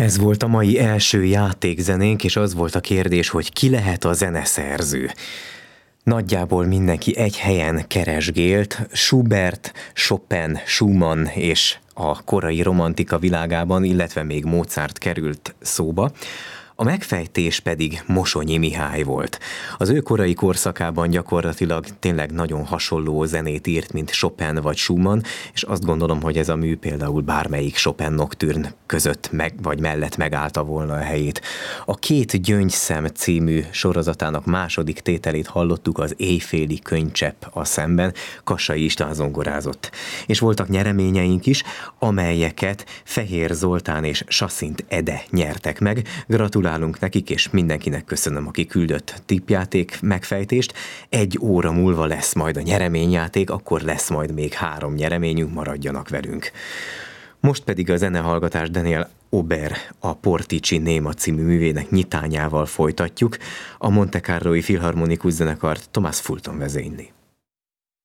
Ez volt a mai első játékzenénk, és az volt a kérdés, hogy ki lehet a zeneszerző. Nagyjából mindenki egy helyen keresgélt, Schubert, Chopin, Schumann és a korai romantika világában, illetve még Mozart került szóba. A megfejtés pedig Mosonyi Mihály volt. Az ő korai korszakában gyakorlatilag tényleg nagyon hasonló zenét írt, mint Chopin vagy Schumann, és azt gondolom, hogy ez a mű például bármelyik Chopin nocturne között vagy mellett megállta volna a helyét. A Két gyöngyszem című sorozatának második tételét hallottuk, az Éjféli könycsepp a szemben, Kassai István zongorázott. És voltak nyereményeink is, amelyeket Fehér Zoltán és Sasszint Ede nyertek meg. Gratulálunk nekik, és mindenkinek köszönöm, aki küldött tippjáték megfejtést. 1 óra múlva lesz majd a nyereményjáték, akkor lesz majd még 3 nyereményünk, maradjanak velünk. Most pedig a zenehallgatás Daniel Ober, a Portici Néma című művének nyitányával folytatjuk. A Monte Carloi Filharmonikus Zenekart Thomas Fulton vezényli.